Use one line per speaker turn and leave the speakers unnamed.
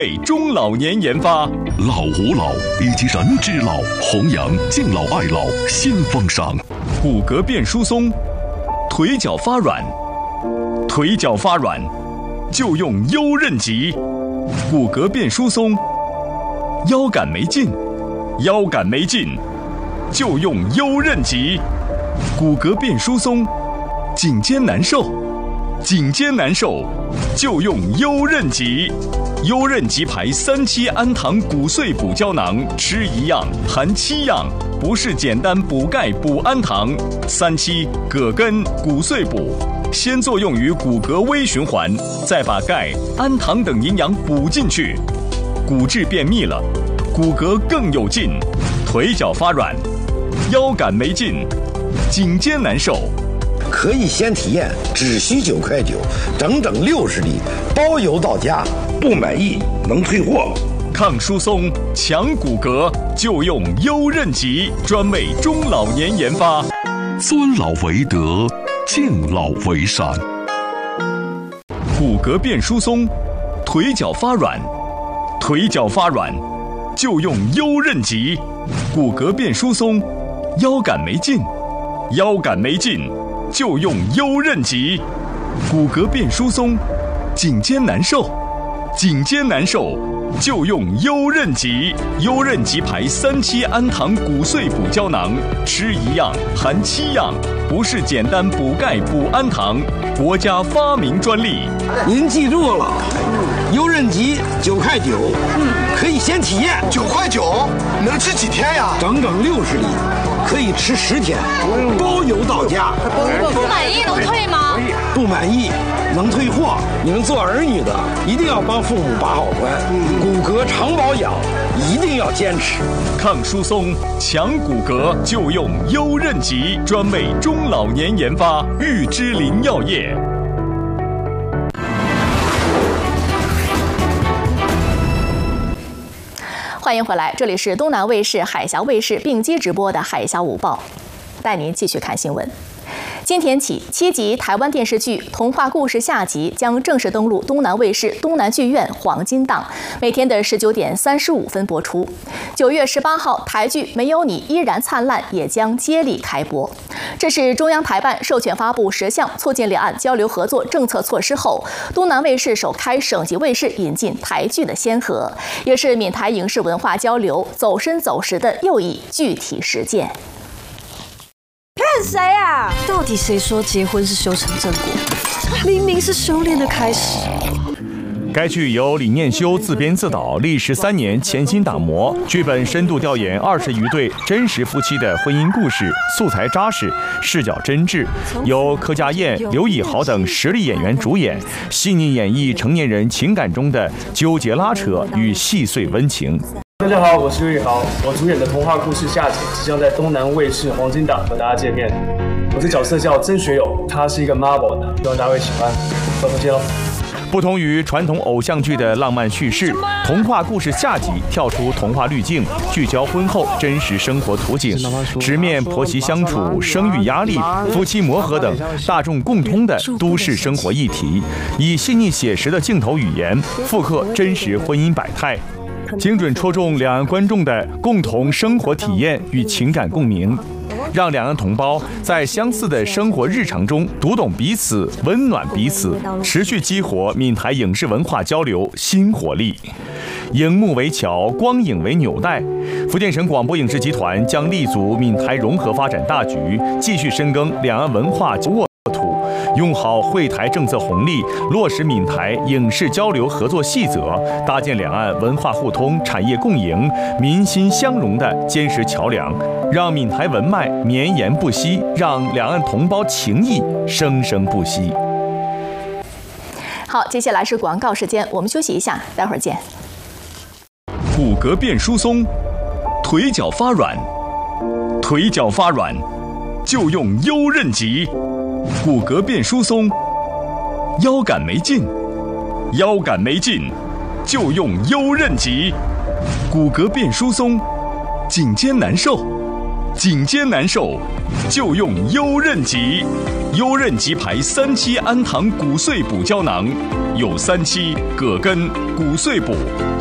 中老年研发，
老吾老以及人之老，弘扬敬老爱老新风尚。
骨骼变疏松，腿脚发软，腿脚发软就用优韧脊。骨骼变疏松，腰杆没劲，腰杆没劲就用优韧脊。骨骼变疏松，颈肩难受，颈肩难受就用优韧脊。优韧脊牌3期氨糖骨碎补胶囊，吃1样含7样，不是简单补钙补氨糖。3期葛根骨碎补，先作用于骨骼微循环，再把钙、氨糖等营养补进去，骨质变密了，骨骼更有劲。腿脚发软，腰杆没劲，颈肩难受，
可以先体验，只需9.9块，整整60粒，包邮到家。不满意能退货。
抗疏松、强骨骼就用优韧脊，专为中老年研发。
尊老为德，敬老为善。
骨骼变疏松，腿脚发软，腿脚发软就用优韧脊。骨骼变疏松，腰杆没劲，腰杆没劲就用优韧脊。骨骼变疏松，颈肩难受，颈肩难受就用优韧脊。优韧脊牌3期氨糖骨碎补胶囊，吃1样含7样，不是简单补钙补氨糖，国家发明专利。
您记住了，优韧脊9.9块，可以先体验。
9.9块能吃几天呀？
整整60粒，可以吃10天，包邮到家。
不满意能退吗？
不满意能退货。你们做儿女的一定要帮父母把好关，骨骼常保养一定要坚持。
抗疏松、强骨骼就用优韧脊，专为中老年研发。玉芝林药业。
欢迎回来，这里是东南卫视、海峡卫视并机直播的《海峡午报》，带您继续看新闻。今天起，7集台湾电视剧《童话故事》下集将正式登陆东南卫视东南剧院黄金档，每天的19点35分播出。9月18号，台剧《没有你依然灿烂》也将接力开播。这是中央台办授权发布10项促进两岸交流合作政策措施后，东南卫视首开省级卫视引进台剧的先河，也是闽台影视文化交流走深走实的又一具体实践。
骗谁啊？到底谁说结婚是修成正果？明明是修炼的开始。
该剧由李念修自编自导，历时3年，潜心打磨。剧本深度调研20余对真实夫妻的婚姻故事，素材扎实，视角真挚，由柯佳燕、刘以豪等实力演员主演，细腻演绎成年人情感中的纠结拉扯与细碎温情。
大家好，我是刘以豪，我主演的童话故事下集即将在东南卫视黄金档和大家见面。我的角色叫曾学友，他是一个妈宝男，希望大家会喜欢。到时候见喽。
不同于传统偶像剧的浪漫叙事，童话故事下集跳出童话滤镜，聚焦婚后真实生活图景，直面婆媳相处、生育压力、夫妻磨合等大众共通的都市生活议题，以细腻写实的镜头语言复刻真实婚姻百态，精准戳中两岸观众的共同生活体验与情感共鸣，让两岸同胞在相似的生活日常中读懂彼此，温暖彼此，持续激活闽台影视文化交流新活力。荧幕为桥，光影为纽带，福建省广播影视集团将立足闽台融合发展大局，继续深耕两岸文化沃土，用好惠台政策红利，落实闽台影视交流合作细则，搭建两岸文化互通、产业共赢、民心相融的坚实桥梁，让闽台文脉绵延不息，让两岸同胞情谊生生不息。
好，接下来是广告时间，我们休息一下，待会儿见。
骨骼变疏松，腿脚发软，腿脚发软就用优韧脊。骨骼变疏松，腰杆没劲，腰杆没劲就用优韧脊。骨骼变疏松，颈肩难受，颈肩难受就用优韧脊。优韧脊牌3期氨糖骨碎补胶囊， 有3期，葛根、骨碎补。